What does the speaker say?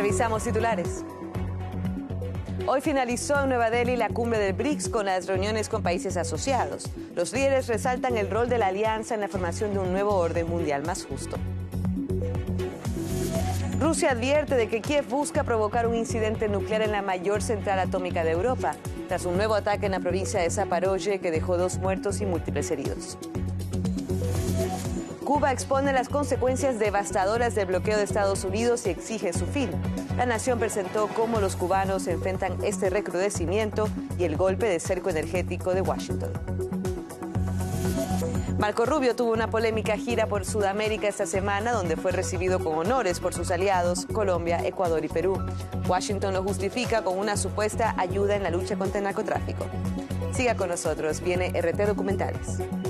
Revisamos titulares. Hoy finalizó en Nueva Delhi la cumbre del BRICS con las reuniones con países asociados. Los líderes resaltan el rol de la alianza en la formación de un nuevo orden mundial más justo. Rusia advierte de que Kiev busca provocar un incidente nuclear en la mayor central atómica de Europa, tras un nuevo ataque en la provincia de Zaporozhye que dejó 2 muertos y múltiples heridos. Cuba expone las consecuencias devastadoras del bloqueo de Estados Unidos y exige su fin. La nación presentó cómo los cubanos enfrentan este recrudecimiento y el golpe de cerco energético de Washington. Marco Rubio tuvo una polémica gira por Sudamérica esta semana, donde fue recibido con honores por sus aliados, Colombia, Ecuador y Perú. Washington lo justifica con una supuesta ayuda en la lucha contra el narcotráfico. Siga con nosotros, viene RT Documentales.